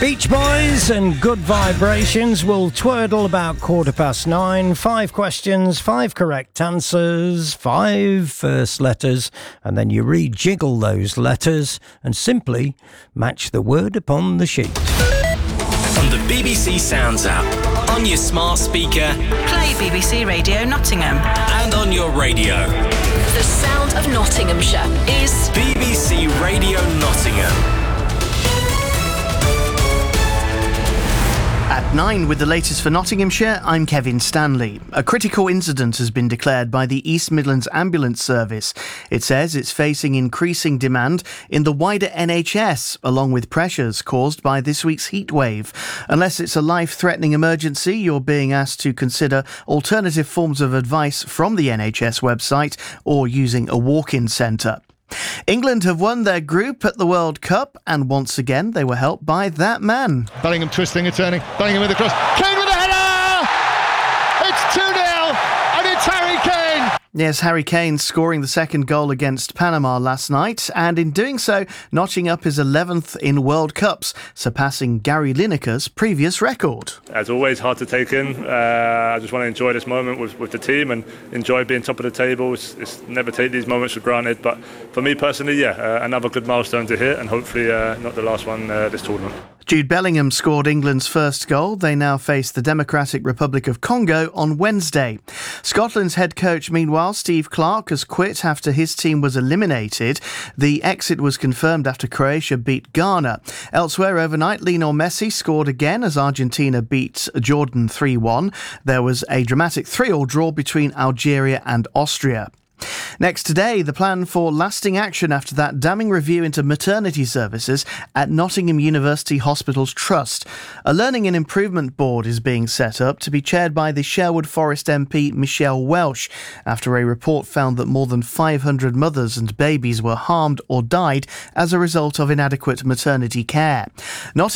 Beach Boys and Good Vibrations will twirtle about 9:15. 5 questions, 5 correct answers, 5 first letters, and then you rejiggle those letters and simply match the word upon the sheet. On the BBC Sounds app, on your smart speaker, play BBC Radio Nottingham, and on your radio. The sound of Nottinghamshire is BBC Radio Nottingham. At 9 with the latest for Nottinghamshire, I'm Kevin Stanley. A critical incident has been declared by the East Midlands Ambulance Service. It says it's facing increasing demand in the wider NHS, along with pressures caused by this week's heatwave. Unless it's a life-threatening emergency, you're being asked to consider alternative forms of advice from the NHS website or using a walk-in centre. England have won their group at the World Cup, and once again they were helped by that man. Bellingham twisting and turning, Bellingham with the cross, Kane with a header! It's 2-0 and it's Harry Kane! Yes, Harry Kane scoring the second goal against Panama last night, and in doing so, notching up his 11th in World Cups, surpassing Gary Lineker's previous record. As always, hard to take in. I just want to enjoy this moment with the team and enjoy being top of the table. It's never take these moments for granted, but for me personally, another good milestone to hit, and hopefully not the last one this tournament. Jude Bellingham scored England's first goal. They now face the Democratic Republic of Congo on Wednesday. Scotland's head coach, meanwhile, Steve Clarke, has quit after his team was eliminated. The exit was confirmed after Croatia beat Ghana. Elsewhere overnight, Lionel Messi scored again as Argentina beat Jordan 3-1. There was a dramatic 3-3 draw between Algeria and Austria. Next today, the plan for lasting action after that damning review into maternity services at Nottingham University Hospitals Trust. A Learning and Improvement Board is being set up to be chaired by the Sherwood Forest MP Michelle Welsh after a report found that more than 500 mothers and babies were harmed or died as a result of inadequate maternity care.